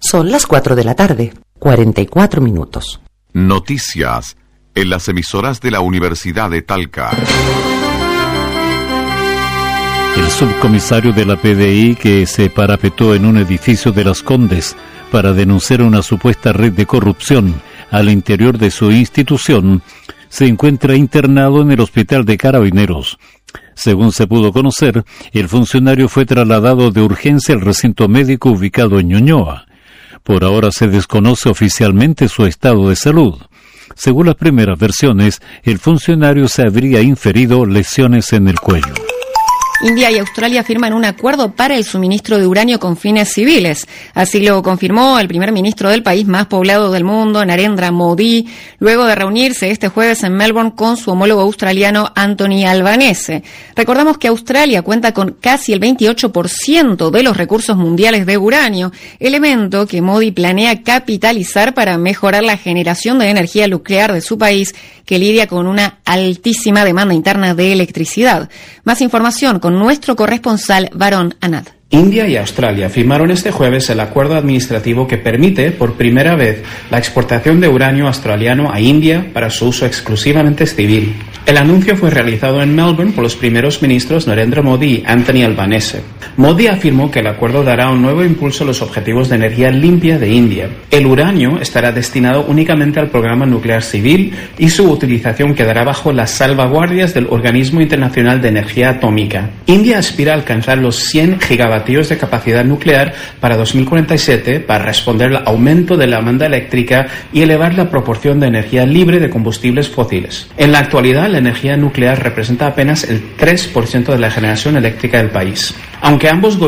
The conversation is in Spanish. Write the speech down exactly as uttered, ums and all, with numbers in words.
Son las cuatro de la tarde, cuarenta y cuatro minutos. Noticias en las emisoras de la Universidad de Talca. El subcomisario de la P D I, que se parapetó en un edificio de Las Condes para denunciar una supuesta red de corrupción al interior de su institución, se encuentra internado en el Hospital de Carabineros. Según se pudo conocer, el funcionario fue trasladado de urgencia al recinto médico ubicado en Ñuñoa. Por ahora se desconoce oficialmente su estado de salud. Según las primeras versiones, el funcionario se habría inferido lesiones en el cuello. India y Australia firman un acuerdo para el suministro de uranio con fines civiles. Así lo confirmó el primer ministro del país más poblado del mundo, Narendra Modi, luego de reunirse este jueves en Melbourne con su homólogo australiano Anthony Albanese. Recordamos que Australia cuenta con casi el veintiocho por ciento de los recursos mundiales de uranio, elemento que Modi planea capitalizar para mejorar la generación de energía nuclear de su país, que lidia con una altísima demanda interna de electricidad. Más información con nuestro corresponsal Varón Anad. India y Australia firmaron este jueves el acuerdo administrativo que permite, por primera vez, la exportación de uranio australiano a India para su uso exclusivamente civil. El anuncio fue realizado en Melbourne por los primeros ministros Narendra Modi y Anthony Albanese. Modi afirmó que el acuerdo dará un nuevo impulso a los objetivos de energía limpia de India. El uranio estará destinado únicamente al programa nuclear civil y su utilización quedará bajo las salvaguardias del Organismo Internacional de Energía Atómica. India aspira a alcanzar los cien gigavatios de capacidad nuclear para dos mil cuarenta y siete para responder al aumento de la demanda eléctrica y elevar la proporción de energía libre de combustibles fósiles. En la actualidad, la energía nuclear representa apenas el tres por ciento de la generación eléctrica del país. Aunque ambos